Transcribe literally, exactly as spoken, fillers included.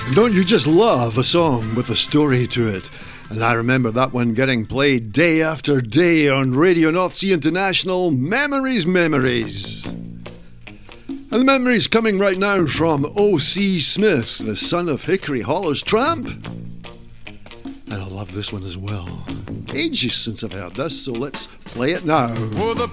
Don't you just love a song with a story to it? And I remember that one getting played day after day on Radio North Sea International. Memories, memories. And the memories coming right now from O C Smith, the son of Hickory Holler's Tramp. And I love this one as well. Ages since I've heard this, so let's play it now.